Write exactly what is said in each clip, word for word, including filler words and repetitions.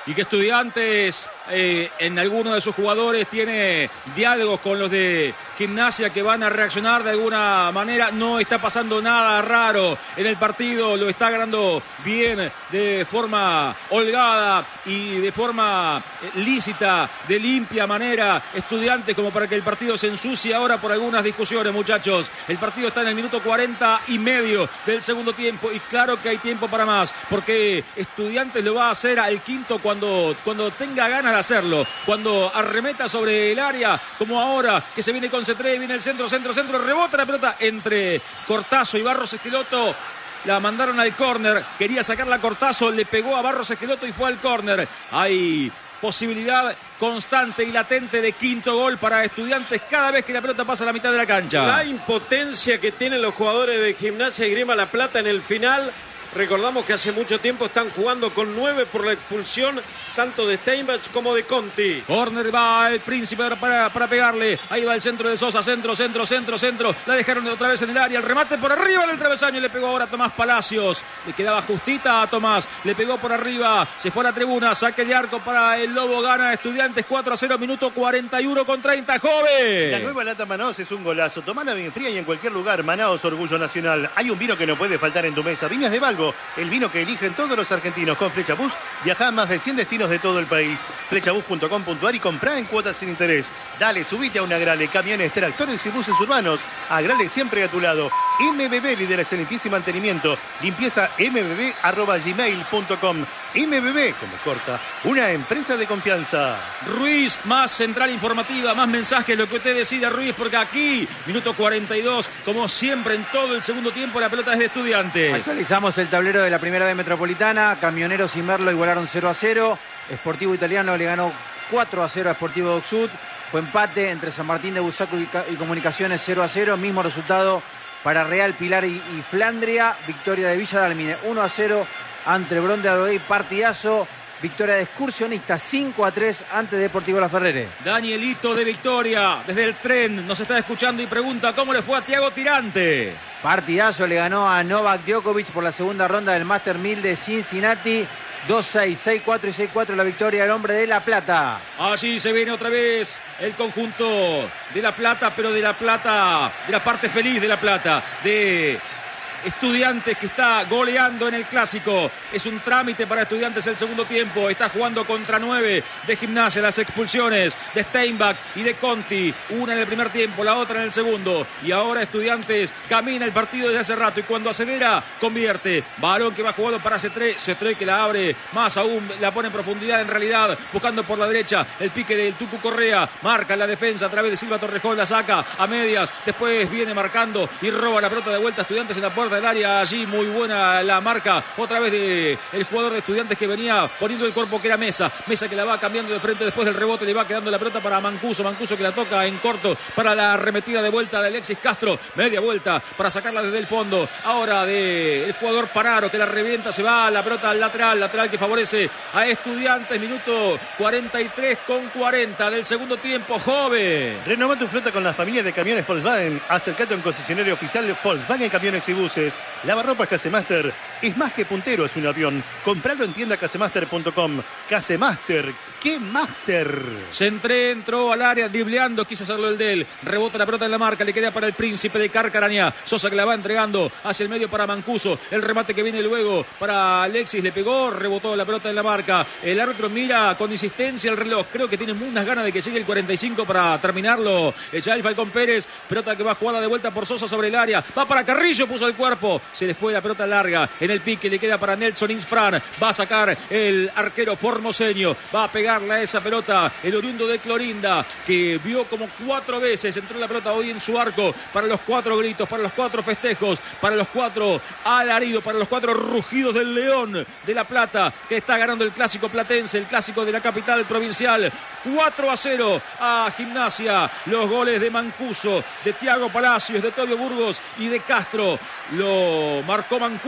y que Estudiantes eh, en algunos de sus jugadores tiene diálogos con los de Gimnasia que van a reaccionar de alguna manera. No está pasando nada raro en el partido, lo está ganando bien, de forma holgada y de forma lícita, de limpia manera Estudiantes, como para que el partido se ensucie ahora por algunas discusiones, muchachos. El partido está en el minuto cuarenta y medio del segundo tiempo y claro que hay tiempo para más, porque Estudiantes lo va a hacer al quinto cuando, cuando tenga ganas de hacerlo, cuando arremeta sobre el área, como ahora que se viene con C tres, viene el centro, centro, centro, rebota la pelota entre Cortazo y Barros Esqueloto. La mandaron al córner, quería sacarla Cortazo, le pegó a Barros Esqueloto y fue al córner. Hay posibilidad constante y latente de quinto gol para Estudiantes cada vez que la pelota pasa a la mitad de la cancha. La impotencia que tienen los jugadores de Gimnasia y Grima La Plata en el final. Recordamos que hace mucho tiempo están jugando con nueve por la expulsión tanto de Steinbach como de Conti. Corner, va el Príncipe para, para pegarle. Ahí va el centro de Sosa, centro, centro, centro, centro. La dejaron otra vez en el área. El remate por arriba del travesaño. Le pegó ahora a Tomás Palacios. Le quedaba justita a Tomás. Le pegó por arriba. Se fue a la tribuna. Saque de arco para el Lobo. Gana Estudiantes cuatro a cero. Minuto cuarenta y uno con treinta. Joven. La nueva lata Manaos es un golazo. Tomala bien fría y en cualquier lugar. Manaos, orgullo nacional. Hay un vino que no puede faltar en tu mesa. Viñas de Valgo. El vino que eligen todos los argentinos. Con Flecha Bus viaja a más de cien destinos de todo el país. Flechabus punto com punto ar y comprá en cuotas sin interés. Dale, subite a un Agrale, camiones, tractores y buses urbanos. Agrale siempre a tu lado. M B B, líderes en limpieza y mantenimiento. Limpieza m b b arroba gmail punto com. M B B, como corta, una empresa de confianza. Ruiz, más central informativa, más mensajes, lo que usted decida, Ruiz, porque aquí, minuto cuarenta y dos, como siempre en todo el segundo tiempo, la pelota es de Estudiantes. Actualizamos el tablero de la primera B Metropolitana. Camioneros y Merlo igualaron cero a cero. Sportivo Italiano le ganó cuatro a cero a Sportivo Docsud. Fue empate entre San Martín de Busaco y, y Comunicaciones cero a cero. Mismo resultado para Real, Pilar y, y Flandria. Victoria de Villa Dálmine uno a cero ante Bron de Adrogué. Partidazo. Victoria de Excursionistas cinco a tres ante Deportivo La Ferrere. Danielito de Victoria desde el tren nos está escuchando y pregunta cómo le fue a Tiago Tirante. Partidazo, le ganó a Novak Djokovic por la segunda ronda del Master mil de Cincinnati. dos seis, seis cuatro y seis cuatro la victoria del hombre de La Plata. Allí se viene otra vez el conjunto de La Plata, pero de La Plata, de la parte feliz de La Plata, de Estudiantes, que está goleando en el Clásico. Es un trámite para Estudiantes el segundo tiempo. Está jugando contra nueve de Gimnasia. Las expulsiones de Steinbach y de Conti. Una en el primer tiempo, la otra en el segundo. Y ahora Estudiantes camina el partido desde hace rato. Y cuando acelera, convierte. Balón que va jugado para C tres. C tres que la abre más aún. La pone en profundidad en realidad. Buscando por la derecha el pique del Tucu Correa. Marca en la defensa a través de Silva Torrejón. La saca a medias. Después viene marcando y roba la pelota de vuelta. Estudiantes en la puerta del área, allí muy buena la marca otra vez de el jugador de Estudiantes que venía poniendo el cuerpo, que era Mesa. Mesa que la va cambiando de frente después del rebote, le va quedando la pelota para Mancuso. Mancuso que la toca en corto para la arremetida de vuelta de Alexis Castro, media vuelta para sacarla desde el fondo. Ahora de el jugador Panaro que la revienta, se va la pelota al lateral, lateral que favorece a Estudiantes. Minuto cuarenta y tres con cuarenta del segundo tiempo. Joven, renová tu flota con la familia de camiones Volkswagen. Acércate a un concesionario oficial de Volkswagen Camiones y Buses. Lavarropas Casemaster es más que puntero, es un avión. Compralo en tienda casemaster punto com. Casemaster, ¡qué máster! Se entró, entró al área dribleando, quiso hacerlo el del. Rebota la pelota en la marca, le queda para el Príncipe de Carcarañá. Sosa que la va entregando hacia el medio para Mancuso. El remate que viene luego para Alexis, le pegó, rebotó la pelota en la marca. El árbitro mira con insistencia el reloj. Creo que tiene muchas ganas de que llegue el cuarenta y cinco para terminarlo. Ya el Falcón Pérez, pelota que va jugada de vuelta por Sosa sobre el área. Va para Carrillo, puso el cuerpo. Se le fue la pelota larga en el pique, le queda para Nelson Insfran. Va a sacar el arquero formoseño. Va a pegarle a esa pelota el oriundo de Clorinda, que vio como cuatro veces entró la pelota hoy en su arco, para los cuatro gritos, para los cuatro festejos, para los cuatro alaridos, para los cuatro rugidos del León de La Plata, que está ganando el Clásico platense, el Clásico de la capital provincial. cuatro a cero a Gimnasia. Los goles de Mancuso, de Tiago Palacios, de Tobio Burgos y de Castro. Lo marcó Mancuso a los cuarenta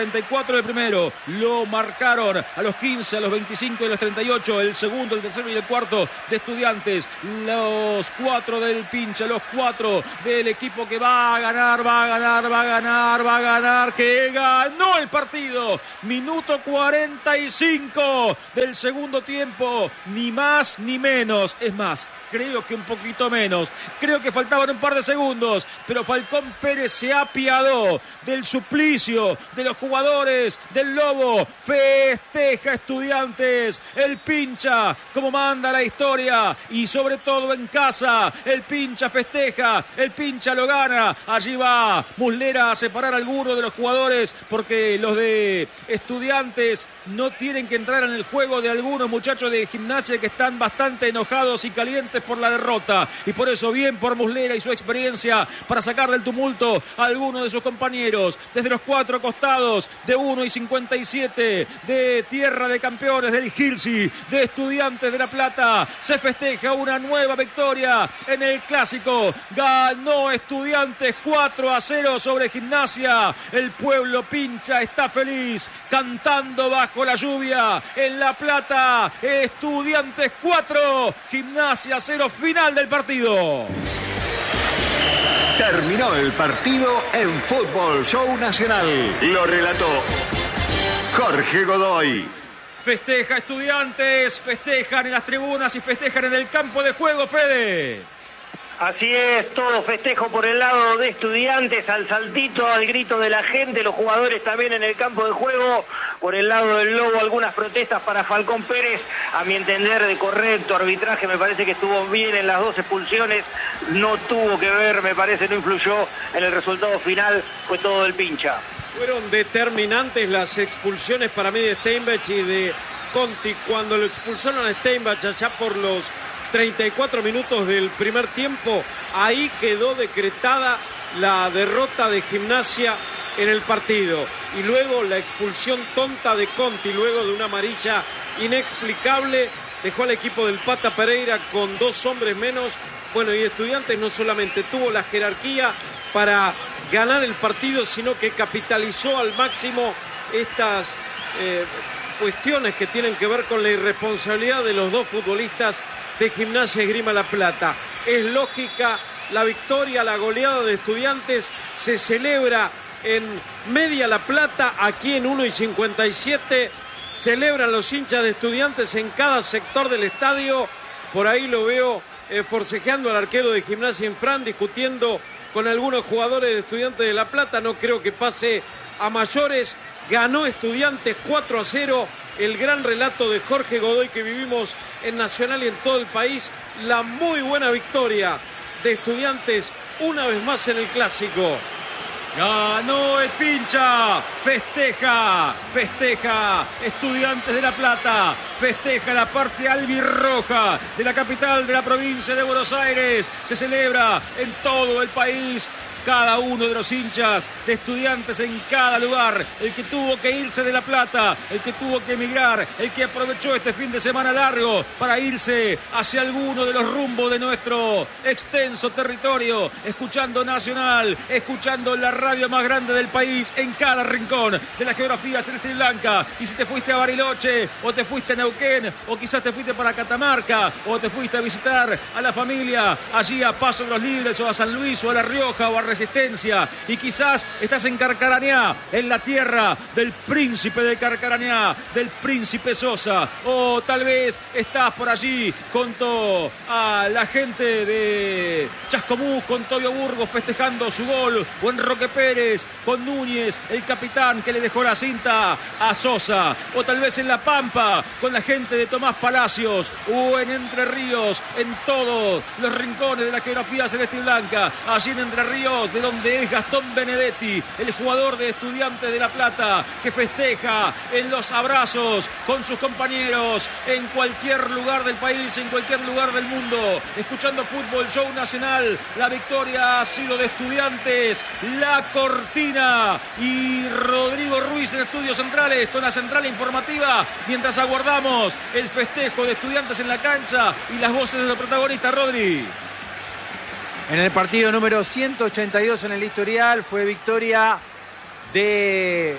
cuarenta y cuatro del primero. Lo marcaron a los quince, a los veinticinco y a los treinta y ocho. El segundo, el tercero y el cuarto de Estudiantes. Los cuatro del pincha, los cuatro del equipo que va a ganar, va a ganar, va a ganar, va a ganar, que ganó el partido. Minuto cuarenta y cinco del segundo tiempo. Ni más ni menos. Es más, creo que un poquito menos. Creo que faltaban un par de segundos, pero Falcón Pérez se apiadó del suplicio de los jugadores del Lobo. Festeja Estudiantes, el pincha como manda la historia, y sobre todo en casa, el pincha festeja, el pincha lo gana. Allí va Muslera a separar a alguno de los jugadores, porque los de Estudiantes no tienen que entrar en el juego de algunos muchachos de Gimnasia que están bastante enojados y calientes por la derrota, y por eso bien por Muslera y su experiencia para sacar del tumulto a algunos de sus compañeros. Desde los cuatro costados de uno y cincuenta y siete de Tierra de Campeones del Gilsi, de Estudiantes de La Plata, se festeja una nueva victoria en el clásico. Ganó Estudiantes cuatro a cero sobre Gimnasia. El pueblo pincha está feliz, cantando bajo la lluvia en La Plata. Estudiantes cuatro, Gimnasia cero, final del partido. Terminó el partido en Fútbol Show Nacional. Lo relató Jorge Godoy. Festeja Estudiantes, festejan en las tribunas y festejan en el campo de juego, Fede. Así es, todo festejo por el lado de Estudiantes, al saltito, al grito de la gente, los jugadores también en el campo de juego. Por el lado del Lobo, algunas protestas para Falcón Pérez, a mi entender de correcto arbitraje, me parece que estuvo bien en las dos expulsiones, no tuvo que ver, me parece, no influyó en el resultado final, fue todo del pincha. Fueron determinantes las expulsiones para mí de Steinbach y de Conti. Cuando lo expulsaron a Steinbach allá por los treinta y cuatro minutos del primer tiempo, ahí quedó decretada la derrota de Gimnasia en el partido. Y luego la expulsión tonta de Conti, luego de una amarilla inexplicable, dejó al equipo del Pata Pereira con dos hombres menos. Bueno, y Estudiantes no solamente tuvo la jerarquía para ganar el partido, sino que capitalizó al máximo estas eh, cuestiones que tienen que ver con la irresponsabilidad de los dos futbolistas de Gimnasia Esgrima La Plata. Es lógica la victoria, la goleada de Estudiantes, se celebra en Media La Plata, aquí en uno y cincuenta y siete, celebran los hinchas de Estudiantes en cada sector del estadio. Por ahí lo veo eh, forcejeando al arquero de Gimnasia Infran, discutiendo con algunos jugadores de Estudiantes de La Plata. No creo que pase a mayores. Ganó Estudiantes cuatro a cero. El gran relato de Jorge Godoy que vivimos en Nacional y en todo el país. La muy buena victoria de Estudiantes una vez más en el clásico. Ganó el pincha, festeja, festeja Estudiantes de La Plata, festeja la parte albirroja de la capital de la provincia de Buenos Aires. Se celebra en todo el país. Cada uno de los hinchas de Estudiantes en cada lugar, el que tuvo que irse de La Plata, el que tuvo que emigrar, el que aprovechó este fin de semana largo para irse hacia alguno de los rumbos de nuestro extenso territorio, escuchando Nacional, escuchando la radio más grande del país en cada rincón de la geografía celeste y blanca. Y si te fuiste a Bariloche, o te fuiste a Neuquén, o quizás te fuiste para Catamarca, o te fuiste a visitar a la familia allí a Paso de los Libres, o a San Luis, o a La Rioja, o a Resistencia, y quizás estás en Carcarañá, en la tierra del príncipe de Carcarañá, del príncipe Sosa, o tal vez estás por allí junto a la gente de Chascomús con Tobio Burgos festejando su gol, o en Roque Pérez con Núñez, el capitán que le dejó la cinta a Sosa, o tal vez en La Pampa con la gente de Tomás Palacios, o en Entre Ríos, en todos los rincones de la geografía celeste y blanca, allí en Entre Ríos, de donde es Gastón Benedetti, el jugador de Estudiantes de La Plata, que festeja en los abrazos con sus compañeros en cualquier lugar del país, en cualquier lugar del mundo, escuchando Fútbol Show Nacional. La victoria ha sido de Estudiantes, la cortina, y Rodrigo Ruiz en Estudios Centrales con la central informativa, mientras aguardamos el festejo de Estudiantes en la cancha y las voces de los protagonistas. Rodri. En el partido número ciento ochenta y dos en el historial fue victoria de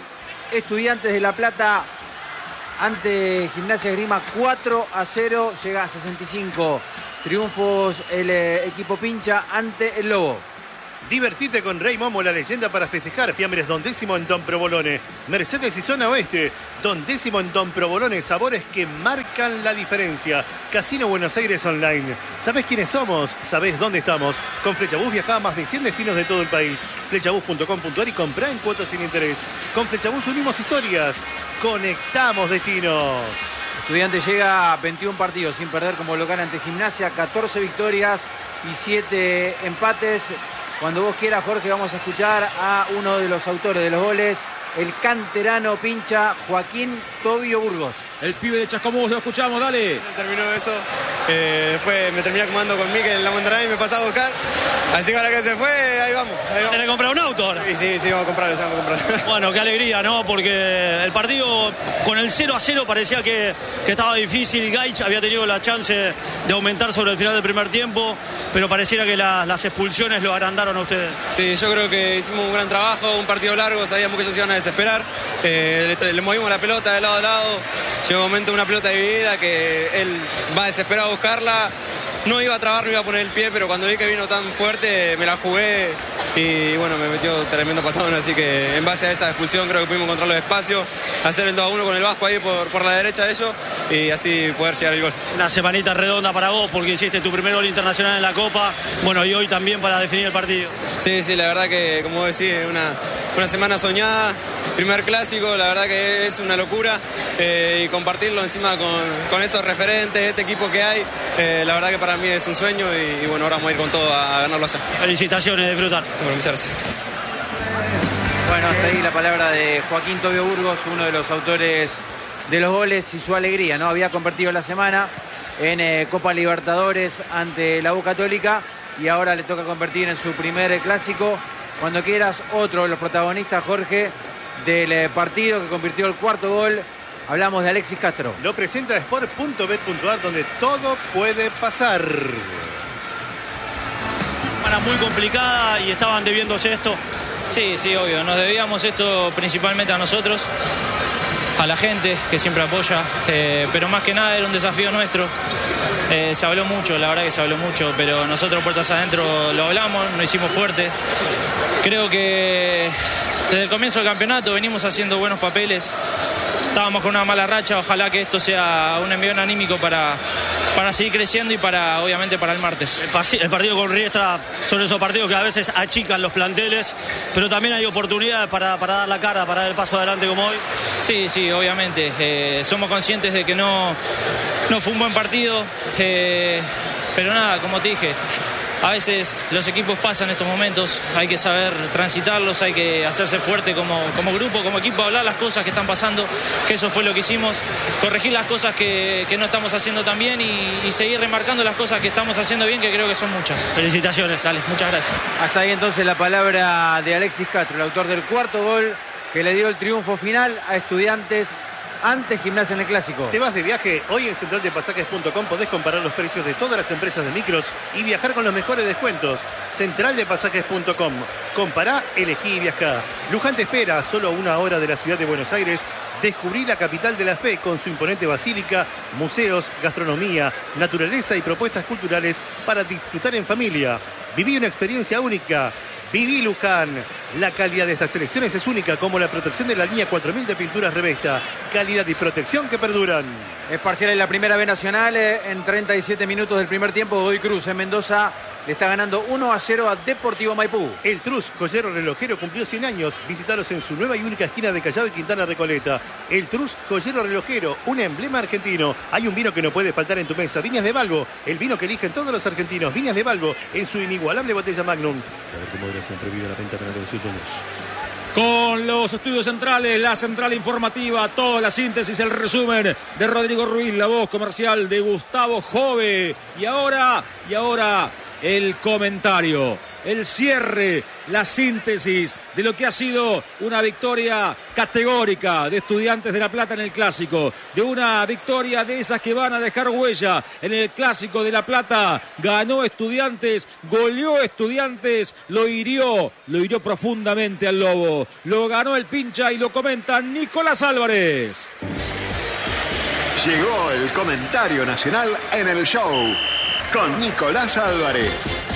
Estudiantes de La Plata ante Gimnasia Esgrima cuatro a cero, llega a sesenta y cinco triunfos el eh, equipo pincha ante el Lobo. Divertite con Rey Momo, la leyenda para festejar. Fiambres Don Décimo en Don Provolone. Mercedes y Zona Oeste. Don Décimo en Don Provolone. Sabores que marcan la diferencia. Casino Buenos Aires Online. ¿Sabés quiénes somos? ¿Sabés dónde estamos? Con Flechabús viajá a más de cien destinos de todo el país. Flechabús punto com punto ar y comprá en cuotas sin interés. Con Flechabús unimos historias. Conectamos destinos. Estudiantes llega a veintiún partidos sin perder como local ante Gimnasia. catorce victorias y siete empates. Cuando vos quieras, Jorge, vamos a escuchar a uno de los autores de los goles, el canterano pincha Joaquín Tobio Burgos. El pibe de Chascomús, lo escuchamos, dale. Terminó eso, eh, después me terminé acomodando con Mikel en la Monterrey y me pasaba a buscar. Así que ahora que se fue, ahí vamos. Ahí vamos. ¿Tenés que comprar un auto ahora? Sí, sí, sí, vamos a comprarlo, ya vamos a comprarlo. Bueno, qué alegría, ¿no? Porque el partido con el cero a cero parecía que, que estaba difícil. Gaich había tenido la chance de aumentar sobre el final del primer tiempo, pero pareciera que la, las expulsiones lo agrandaron a ustedes. Sí, yo creo que hicimos un gran trabajo, un partido largo, sabíamos que ellos iban a desesperar. Eh, le, le movimos la pelota de lado a lado. Llegó un momento, una pelota dividida que él va desesperado a buscarla. No iba a trabar, no iba a poner el pie, pero cuando vi que vino tan fuerte me la jugué y bueno, me metió tremendo patadón, así que en base a esa expulsión creo que pudimos encontrar los espacios, hacer el dos a uno con el Vasco ahí por, por la derecha de ellos y así poder llegar al gol. Una semanita redonda para vos porque hiciste tu primer gol internacional en la Copa, bueno, y hoy también para definir el partido. Sí, sí, la verdad que como vos decís, una, una semana soñada, primer clásico, la verdad que es una locura eh, y compartirlo encima con, con estos referentes, este equipo que hay, eh, la verdad que para mí es un sueño y, y bueno, ahora vamos a ir con todo a, a ganarlo allá. Felicitaciones, disfrutar. Bueno, muchas gracias. Bueno, hasta ahí la palabra de Joaquín Tobio Burgos, uno de los autores de los goles y su alegría, ¿no? Había convertido la semana en eh, Copa Libertadores ante la U Católica y ahora le toca convertir en su primer clásico. Cuando quieras, otro de los protagonistas, Jorge, del eh, partido que convirtió el cuarto gol. Hablamos de Alexis Castro. Lo presenta sport punto bet punto ar, donde todo puede pasar. Semana muy complicada y estaban debiéndose esto. Sí, sí, obvio. Nos debíamos esto principalmente a nosotros, a la gente que siempre apoya, eh, pero más que nada era un desafío nuestro. Eh, se habló mucho, la verdad que se habló mucho, pero nosotros puertas adentro lo hablamos, nos hicimos fuerte. Creo que desde el comienzo del campeonato venimos haciendo buenos papeles. Estábamos con una mala racha, ojalá que esto sea un envión anímico para, para seguir creciendo y para, obviamente, para el martes. El, el partido con Riestra son esos partidos que a veces achican los planteles, pero también hay oportunidades para, para dar la cara, para dar el paso adelante como hoy. Sí, sí, obviamente. Eh, somos conscientes de que no, no fue un buen partido, eh, pero nada, como te dije, a veces los equipos pasan estos momentos, hay que saber transitarlos, hay que hacerse fuerte como, como grupo, como equipo, hablar las cosas que están pasando, que eso fue lo que hicimos, corregir las cosas que, que no estamos haciendo tan bien y, y seguir remarcando las cosas que estamos haciendo bien, que creo que son muchas. Felicitaciones. Dale, muchas gracias. Hasta ahí entonces la palabra de Alexis Castro, el autor del cuarto gol que le dio el triunfo final a Estudiantes ante Gimnasia en el Clásico. ¿Te vas de viaje? Hoy en central de pasajes punto com podés comparar los precios de todas las empresas de micros y viajar con los mejores descuentos. central de pasajes punto com. Compará, elegí y viajá. Luján te espera a solo una hora de la ciudad de Buenos Aires. Descubrí la capital de la fe con su imponente basílica, museos, gastronomía, naturaleza y propuestas culturales para disfrutar en familia. Viví una experiencia única. Viví Luján. La calidad de estas selecciones es única, como la protección de la línea cuatro mil de pinturas Revesta. Calidad y protección que perduran. Es parcial en la primera B Nacional. En treinta y siete minutos del primer tiempo, Godoy Cruz en Mendoza le está ganando uno a cero a Deportivo Maipú. El Trus, joyero relojero, cumplió cien años. Visítalos en su nueva y única esquina de Callao y Quintana Recoleta. El Trus, joyero relojero, un emblema argentino. Hay un vino que no puede faltar en tu mesa. Viñas de Valgo, el vino que eligen todos los argentinos. Viñas de Valgo, en su inigualable botella Magnum. A ver cómo moderación prohibida la venta penal de ciudadanos. Con los estudios centrales, la central informativa, toda la síntesis, el resumen de Rodrigo Ruiz, la voz comercial de Gustavo Jove. Y ahora, y ahora el comentario el cierre, la síntesis de lo que ha sido una victoria categórica de Estudiantes de La Plata en el Clásico, de una victoria de esas que van a dejar huella en el Clásico de La Plata. Ganó Estudiantes, goleó Estudiantes, lo hirió, lo hirió profundamente al Lobo. Lo ganó el Pincha y lo comenta Nicolás Álvarez. Llegó el comentario nacional en el show con Nicolás Álvarez.